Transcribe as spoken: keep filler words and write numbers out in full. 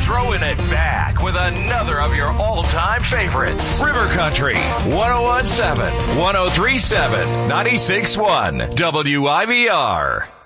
throwing it back with another of your all-time favorites. River Country, one oh one point seven, one oh three point seven, ninety-six point one, W I V R.